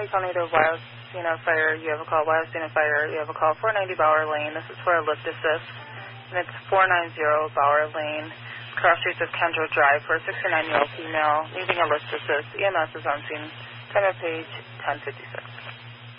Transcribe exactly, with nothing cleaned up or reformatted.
County Tornado Wyosena Fire. You have a call, Wyosena Fire. You have a call, four ninety Bower Lane. This is for a lift assist, and it's four ninety Bower Lane, cross streets of Kendra Drive for a sixty-nine-year-old female needing a lift assist. E M S is on scene. Time of page ten fifty-six.